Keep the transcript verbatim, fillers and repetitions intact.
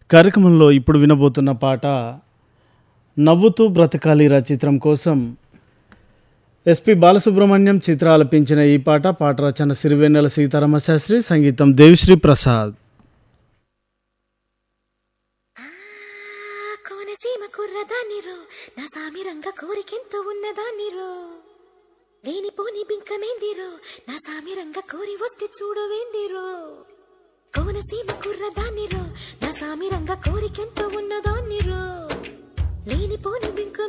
కార్యక్రమంలో ఇప్పుడు వినబోతున్న పాట నవ్వుతూ బ్రతకాలిరా చిత్రం కోసం ఎస్పి బాలసుబ్రహ్మణ్యం చిత్ర ఆలపించిన ఈ పాట పాట రచన సిరివెన్నెల సీతారామ శాస్త్రి, సంగీతం దేవిశ్రీ ప్రసాద్. కోనసీమ కుర్రదానిరో నా సామిరంగ కోరికెంతో ఉన్నదానిరో లేనిపోని బింకమేందిరో నా సామిరంగ కోరి వస్తే చూడవేందిరో కోనసీమ కుర్రదానిరో నా సామిరంగ కోరికెంతో ఉన్నదానిరో లేనిపోని బింక